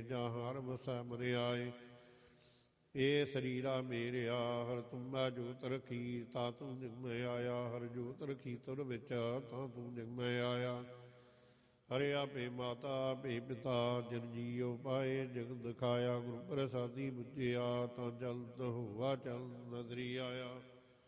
ਜਾਂ ਹਰ ਵਸੈ ਮਨ ਆਏ। ਇਹ ਸਰੀਰਾ ਮੇਰਿਆ ਹਰ ਤੁਮੈ ਜੋਤ ਰਖੀ, ਤਾ ਤੂੰ ਜਿਗ ਮੈਂ ਆਇਆ। ਹਰ ਜੋਤ ਰਖੀ ਤੁਰ ਵਿੱਚ, ਤਾਂ ਤੂੰ ਜਿਗ ਮੈਂ ਆਇਆ। ਹਰਿ ਆਪੇ ਮਾਤਾ ਆਪੇ ਪਿਤਾ, ਜਿਨ ਜੀਉ ਪਾਏ ਜਗ ਦਿਖਾਇਆ। ਗੁਰੂ ਪ੍ਰਸਾਦੀ ਬੁਝਿਆ, ਤਾਂ ਚਲਤ ਹੋਆ ਚਲ ਨਦਰੀ ਆਇਆ।